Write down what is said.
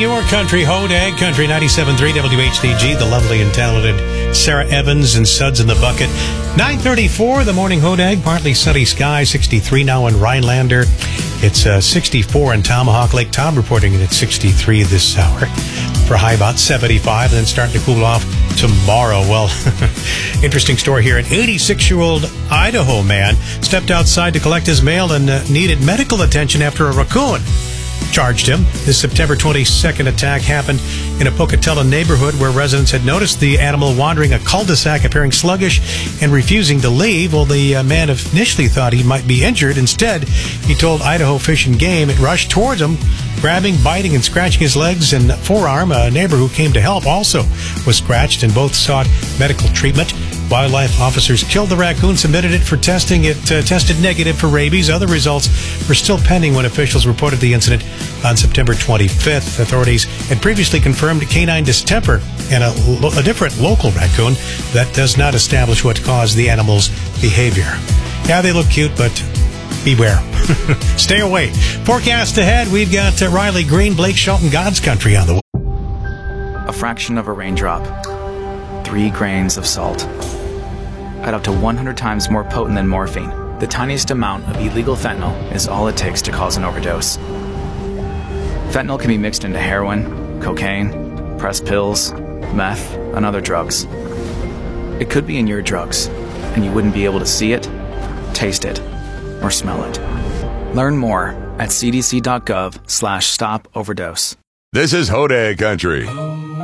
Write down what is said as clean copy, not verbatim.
your country, Hodag Country 97.3 WHDG, the lovely and talented Sarah Evans and Suds in the Bucket. 9:34, the morning Hodag, partly sunny sky, 63 now in Rhinelander. It's 64 in Tomahawk. Lake Tom reporting it at 63 this hour. For a high about 75, and then starting to cool off tomorrow. Well, interesting story here. An 86-year-old Idaho man stepped outside to collect his mail and needed medical attention after a raccoon charged him. This September 22nd attack happened in a Pocatello neighborhood where residents had noticed the animal wandering a cul-de-sac, appearing sluggish and refusing to leave. Well, the man initially thought he might be injured. Instead, he told Idaho Fish and Game it rushed towards him, grabbing, biting, and scratching his legs and forearm. A neighbor who came to help also was scratched, and both sought medical treatment. Wildlife officers killed the raccoon, submitted it for testing. It tested negative for rabies. Other results were still pending when officials reported the incident on September 25th. Authorities had previously confirmed canine distemper and a different local raccoon. That does not establish what caused the animal's behavior. Yeah, they look cute, but beware. Stay away. Forecast ahead, we've got Riley Green, Blake Shelton, God's Country on the way. A fraction of a raindrop. 3 grains of salt. At up to 100 times more potent than morphine, the tiniest amount of illegal fentanyl is all it takes to cause an overdose. Fentanyl can be mixed into heroin, cocaine, pressed pills, meth, and other drugs. It could be in your drugs, and you wouldn't be able to see it, taste it, or smell it. Learn more at cdc.gov/stop overdose. This is Hodag Country.